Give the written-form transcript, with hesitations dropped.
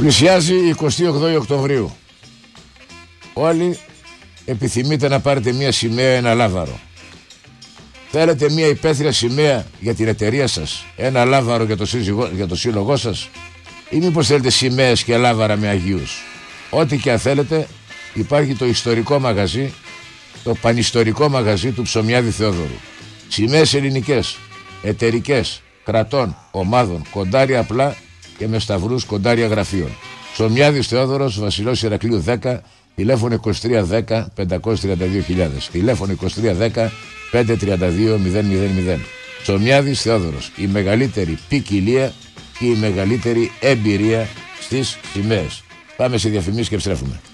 Πλησιάζει η 28 Οκτωβρίου. Όλοι επιθυμείτε να πάρετε μια σημαία, ένα λάβαρο. Θέλετε μια υπαίθρια σημαία για την εταιρεία σας, ένα λάβαρο για το σύλλογό σας, ή μήπως θέλετε σημαίες και λάβαρα με αγίους? Ό,τι και αν θέλετε, υπάρχει το ιστορικό μαγαζί, το πανιστορικό μαγαζί του Ψωμιάδη Θεόδωρου. Σημαίες ελληνικές, εταιρικές, κρατών, ομάδων, κοντάρια απλά και με σταυρούς, κοντάρια γραφείων. Ψωμιάδης Θεόδωρος, Βασιλός Ηρακλείου 10, τηλέφωνο 2310 532.000, τηλέφωνο 2310 532.000. Ψωμιάδης Θεόδωρος, η μεγαλύτερη ποικιλία και η μεγαλύτερη εμπειρία στις σημαίες. Πάμε σε διαφημίσεις και επιστρέφουμε.